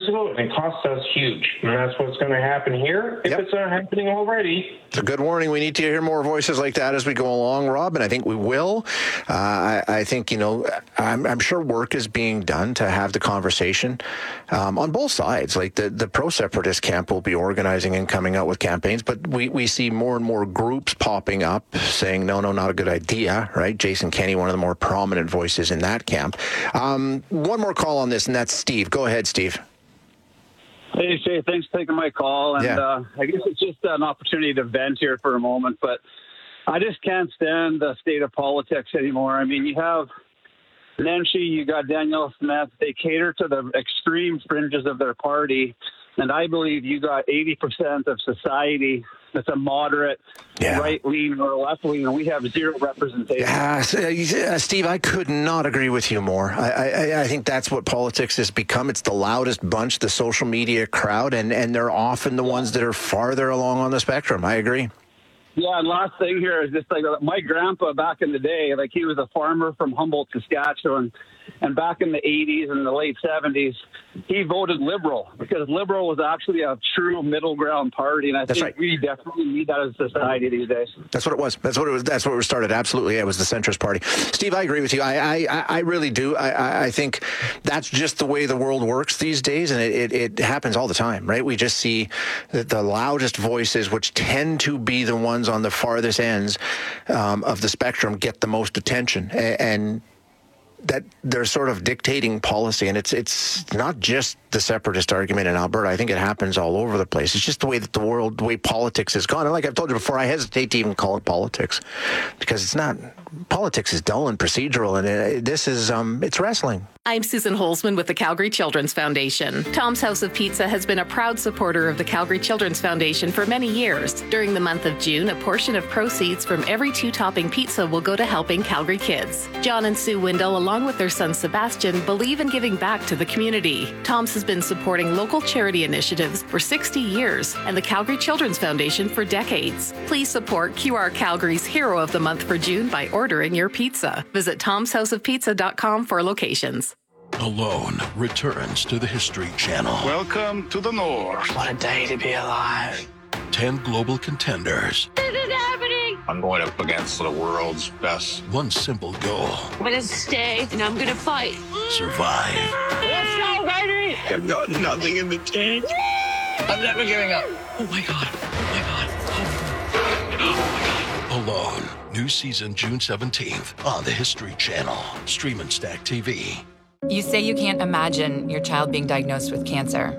ago, and it cost us huge. And that's what's going to happen here if it's not happening already. It's a good warning. We need to hear more voices like that as we go along, Rob, and I think we will. I think, I'm sure work is being done to have the conversation on both sides. Like the pro-separatist camp will be organizing and coming out with campaigns, but we see more and more groups popping up saying, no, not a good idea, right? Jason Kenney, one of the more prominent voices in that camp. One more call on this, and that's Steve. Go ahead, Steve. Hey, Shay, thanks for taking my call. And I guess it's just an opportunity to vent here for a moment, but I just can't stand the state of politics anymore. I mean, you have Nenshi, you got Danielle Smith. They cater to the extreme fringes of their party. And I believe you got 80% of society that's a moderate right-wing or left-wing, and we have zero representation. Steve, I could not agree with you more. I think that's what politics has become. It's the loudest bunch, the social media crowd, and they're often the ones that are farther along on the spectrum. I agree. Yeah, and last thing here is just like my grandpa back in the day, like he was a farmer from Humboldt, Saskatchewan, and back in the 80s and the late 70s, he voted Liberal because Liberal was actually a true middle ground party, and I think we definitely need that as a society these days. That's what it was. That's what it was started. Absolutely, it was the centrist party. Steve, I agree with you. I really do. I think that's just the way the world works these days, and it happens all the time, right? We just see the loudest voices, which tend to be the ones on the farthest ends of the spectrum, get the most attention, and that they're sort of dictating policy. And it's not just the separatist argument in Alberta. I think it happens all over the place. It's just the way that the way politics has gone. And like I've told you before, I hesitate to even call it politics because it's not. Politics is dull and procedural, and this is it's wrestling. I'm Susan Holzman with the Calgary Children's Foundation. Tom's House of Pizza has been a proud supporter of the Calgary Children's Foundation for many years. During the month of June, a portion of proceeds from every 2-topping pizza will go to helping Calgary kids. John and Sue Windle, along with their son Sebastian, believe in giving back to the community. Tom's has been supporting local charity initiatives for 60 years and the Calgary Children's Foundation for decades. Please support QR Calgary's Hero of the Month for June by ordering your pizza. Visit tomshouseofpizza.com for locations. Alone returns to the History Channel. Welcome to the North. What a day to be alive. 10 global contenders. This is happening. I'm going up against the world's best. One simple goal. I'm going to stay and I'm going to fight. Survive. Let's go, baby. I've got nothing in the tank. I'm never giving up. Oh my God. Oh my God. Oh my God. Alone. New season June 17th on the History Channel. Stream and Stack TV. You say you can't imagine your child being diagnosed with cancer,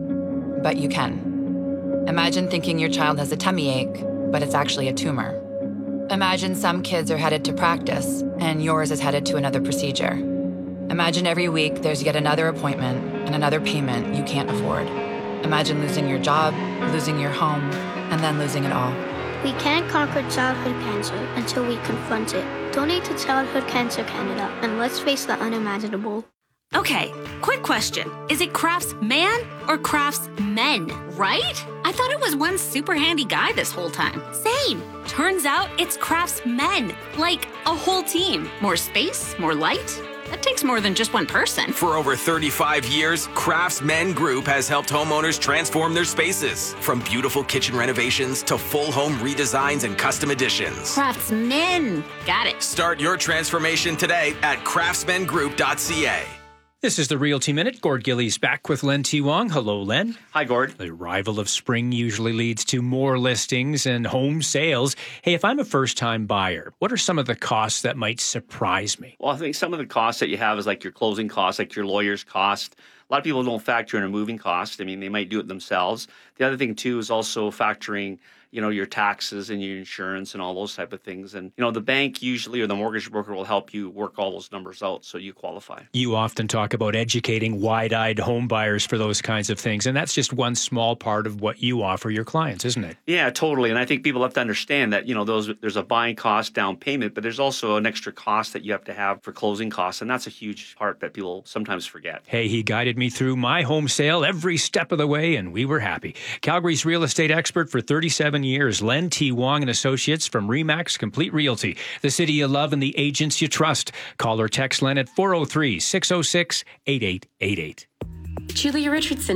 but you can. Imagine thinking your child has a tummy ache, but it's actually a tumor. Imagine some kids are headed to practice, and yours is headed to another procedure. Imagine every week there's yet another appointment and another payment you can't afford. Imagine losing your job, losing your home, and then losing it all. We can't conquer childhood cancer until we confront it. Donate to Childhood Cancer Canada, and let's face the unimaginable. Okay, quick question. Is it Craftsman or Craftsmen, right? I thought it was one super handy guy this whole time. Same. Turns out it's Craftsmen, like a whole team. More space, more light. That takes more than just one person. For over 35 years, Craftsmen Group has helped homeowners transform their spaces. From beautiful kitchen renovations to full home redesigns and custom additions. Craftsmen. Got it. Start your transformation today at craftsmengroup.ca. This is the Realty Minute. Gord Gillies back with Len T. Wong. Hello, Len. Hi, Gord. The arrival of spring usually leads to more listings and home sales. Hey, if I'm a first-time buyer, what are some of the costs that might surprise me? Well, I think some of the costs that you have is like your closing costs, like your lawyer's cost. A lot of people don't factor in a moving cost. I mean, they might do it themselves. The other thing, too, is also factoring your taxes and your insurance and all those type of things. And, the bank usually or the mortgage broker will help you work all those numbers out so you qualify. You often talk about educating wide-eyed home buyers for those kinds of things. And that's just one small part of what you offer your clients, isn't it? Yeah, totally. And I think people have to understand that, there's a buying cost, down payment, but there's also an extra cost that you have to have for closing costs. And that's a huge part that people sometimes forget. Hey, he guided me through my home sale every step of the way, and we were happy. Calgary's real estate expert for 37 years, Len T. Wong and Associates from RE/MAX Complete Realty. The city you love and the agents you trust. Call or text Len at 403-606-8888. Julia Richardson